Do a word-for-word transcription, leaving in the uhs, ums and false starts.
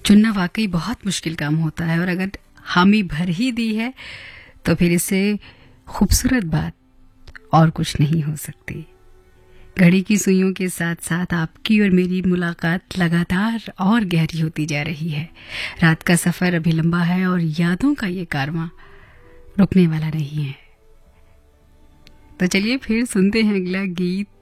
चुनना वाकई बहुत मुश्किल काम होता है और अगर हामी भर ही दी है तो फिर इससे खूबसूरत बात और कुछ नहीं हो सकती। घड़ी की सुइयों के साथ साथ आपकी और मेरी मुलाकात लगातार और गहरी होती जा रही है। रात का सफर अभी लंबा है और यादों का ये कारवां रुकने वाला नहीं है। तो चलिए फिर सुनते हैं अगला गीत